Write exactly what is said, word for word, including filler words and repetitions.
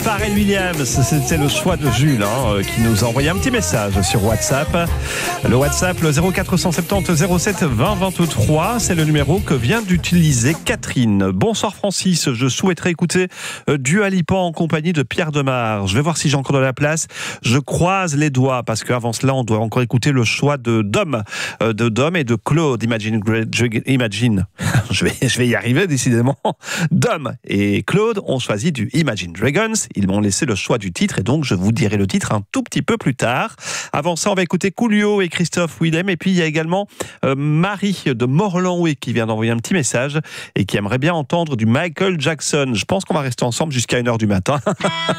Pharrell Williams, c'était le choix de Jules hein, qui nous a envoyé un petit message sur WhatsApp. Le WhatsApp, le zéro quatre cent soixante-dix zéro sept vingt vingt-trois, c'est le numéro que vient d'utiliser Catherine. Bonsoir Francis, je souhaiterais écouter Dua Lipa en compagnie de Pierre Demar. Je vais voir si j'ai encore de la place. Je croise les doigts parce qu'avant cela, on doit encore écouter le choix de Dom, de Dom et de Claude. Imagine, Imagine. Je vais, je vais y arriver décidément. Dom et Claude ont choisi du Imagine Dragons. Ils m'ont laissé le choix du titre et donc je vous dirai le titre un tout petit peu plus tard. Avant ça, on va écouter Coolio et Christophe Willem. Et puis il y a également euh, Marie de Morlanway qui vient d'envoyer un petit message et qui aimerait bien entendre du Michael Jackson. Je pense qu'on va rester ensemble jusqu'à une heure du matin.